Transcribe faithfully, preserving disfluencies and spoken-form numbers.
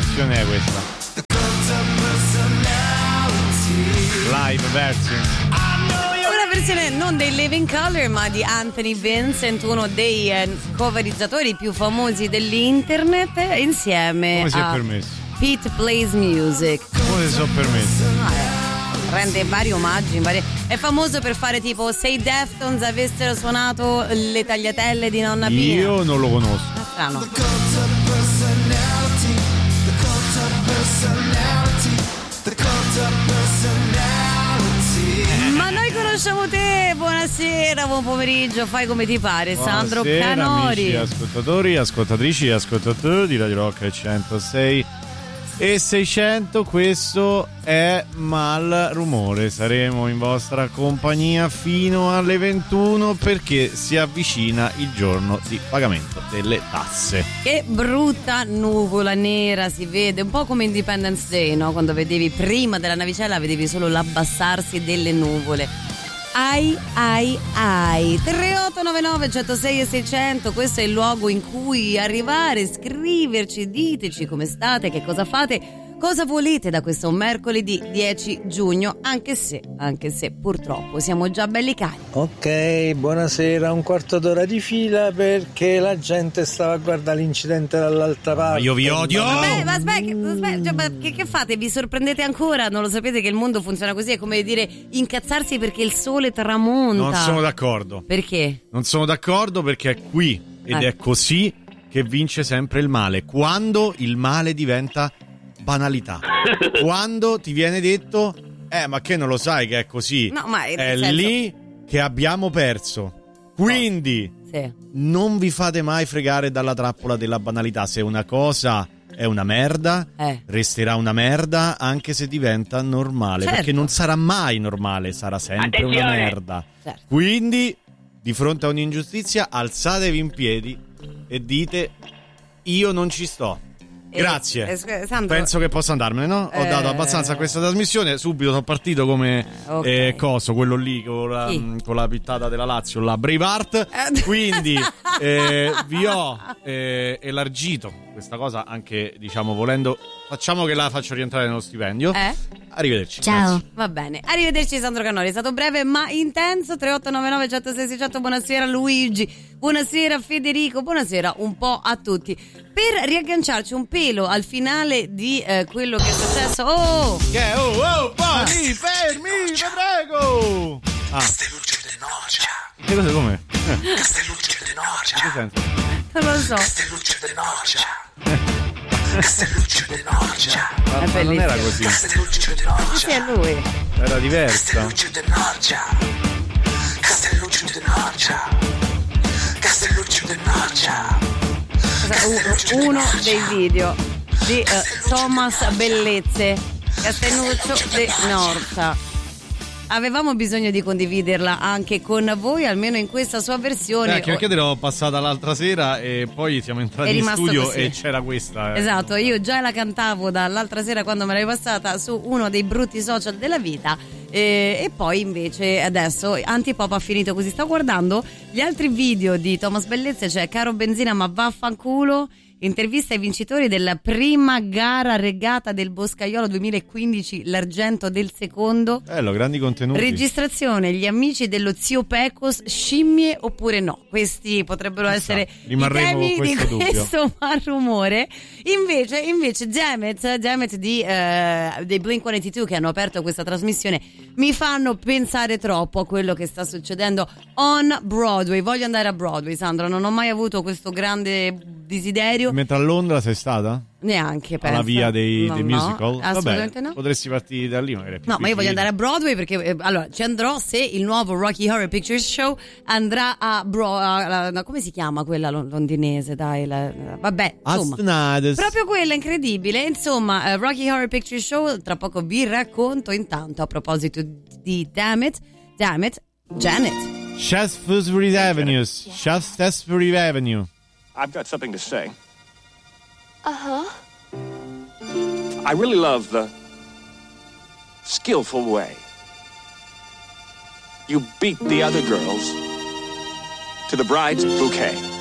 versione è questa? Live version. Una versione non dei Living Colour ma di Anthony Vincent, uno dei eh, coverizzatori più famosi dell'internet, insieme Come si è a permesso? Pete Plays Music. Come si sono permesso? No, eh, rende vari omaggi in varie... È famoso per fare tipo se i Deftones avessero suonato le tagliatelle di Nonna Pina. Io non lo conosco. È strano. Ma noi conosciamo te, buonasera, buon pomeriggio, fai come ti pare, Sandro Buonasera, Canori. amici ascoltatori, ascoltatrici e ascoltatori di Radio Rock centosei e seicento, questo è Mal Rumore. Saremo in vostra compagnia fino alle ventuno perché si avvicina il giorno di pagamento delle tasse. Che brutta nuvola nera si vede, un po' come Independence Day, no? Quando vedevi prima della navicella vedevi solo l'abbassarsi delle nuvole. Ai ai ai tre otto nove nove uno zero sei e seicento, questo è il luogo in cui arrivare, scriverci, diteci come state, che cosa fate, cosa volete da questo mercoledì dieci giugno, anche se, anche se purtroppo siamo già belli carichi. Ok, buonasera, un quarto d'ora di fila perché la gente stava a guardare l'incidente dall'altra parte. Ma io vi odio! Vabbè, ma aspetta, aspetta, cioè, ma che, che fate? Vi sorprendete ancora? Non lo sapete che il mondo funziona così? È come dire incazzarsi perché il sole tramonta. Non sono d'accordo. Perché? Non sono d'accordo perché è qui ed Eh. è così che vince sempre il male. Quando il male diventa banalità. Quando ti viene detto eh ma che non lo sai che è così. No, ma nel è senso- lì che abbiamo perso. Quindi Sì. non vi fate mai fregare dalla trappola della banalità. Se una cosa è una merda, Eh. resterà una merda anche se diventa normale. Certo. Perché non sarà mai normale, sarà sempre una Attenzione. merda. Certo. Quindi, di fronte a un'ingiustizia, alzatevi in piedi e dite: io non ci sto. Grazie. Eh, eh, Sandro, Penso che possa andarmene, no? Ho Eh. dato abbastanza a questa trasmissione. Subito sono partito come Ok. eh, coso, quello lì con la, Chi? con la pittata della Lazio, la Braveheart. Eh. Quindi eh, vi ho eh, elargito questa cosa, anche diciamo volendo. Facciamo che la faccio rientrare nello stipendio. Eh? Arrivederci. Ciao. Grazie. Va bene. Arrivederci Sandro Canori, è stato breve ma intenso. tre otto nove nove uno zero sei seicento. Buonasera Luigi. Buonasera Federico. Buonasera un po' a tutti. Per riagganciarci un pelo al finale di eh, quello che è successo. Oh! Che oh oh poi fermi, vi prego. Ah. Castelluccio del Norcia. Che cosa com'è? Castelluccio del Norcia. Che senso? Non lo so. Castelluccio del Norcia. Castelluccio del Norcia. Ma, È ma non era bellissimo. così, Castelluccio del Sì, è Norcia. lui. era diversa. Castelluccio del Norcia. Castelluccio del Norcia. Castelluccio del Norcia. Cosa- u- Uno dei video di eh, Thomas Bellezze, Castelluccio de Norcia. Avevamo bisogno di condividerla anche con voi, almeno in questa sua versione. Eh, anche perché te l'ho passata l'altra sera e poi siamo entrati È in rimasto studio così. e c'era questa. eh. Esatto, io già la cantavo dall'altra sera quando me l'avevi passata su uno dei brutti social della vita eh, e poi invece adesso Antipop ha finito così. Sto guardando gli altri video di Thomas Bellezze, cioè Caro Benzina ma vaffanculo, intervista ai vincitori della prima gara regata del Boscaiolo duemilaquindici, l'argento del secondo. Bello, grandi contenuti. Registrazione, gli amici dello zio Pecos, scimmie oppure no? Questi potrebbero Chissà, essere rimarremo i con temi di questo dubbio. questo malumore. Invece, invece Jamet, Jamet di, eh, dei Blink centottantadue che hanno aperto questa trasmissione mi fanno pensare troppo a quello che sta succedendo on Broadway. Voglio andare a Broadway, Sandro, non ho mai avuto questo grande desiderio. Mentre a Londra sei stata? Neanche penso. Alla via dei, No, dei no, musical? assolutamente Vabbè, no. potresti partire da lì magari. è più No, ma io voglio vicino. andare a Broadway perché eh, allora ci andrò se il nuovo Rocky Horror Picture Show andrà a Bro a- a- come si chiama quella lon- londinese, dai, la- la- vabbè, insomma. Astnades. Proprio quella incredibile, insomma, eh, Rocky Horror Picture Show, tra poco vi racconto. Intanto a proposito di Damn It, Damn It, Janet. Shaftesbury Avenue. Shaftesbury Avenue. I've got something to say. Uh-huh. I really love the skillful way you beat the other girls to the bride's bouquet.